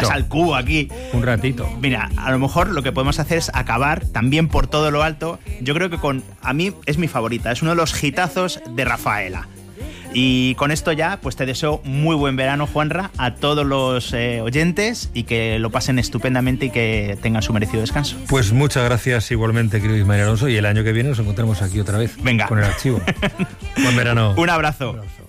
juegas al cubo aquí. Un ratito. Mira, a lo mejor lo que podemos hacer es acabar también por todo lo alto. Yo creo que a mí es mi favorita, es uno de los hitazos de Rafaela. Y con esto ya, pues te deseo muy buen verano, Juanra, a todos los oyentes, y que lo pasen estupendamente y que tengan su merecido descanso. Pues muchas gracias igualmente, querido Ismael Alonso, y el año que viene nos encontramos aquí otra vez. Venga. Con el archivo. Buen verano. Un abrazo.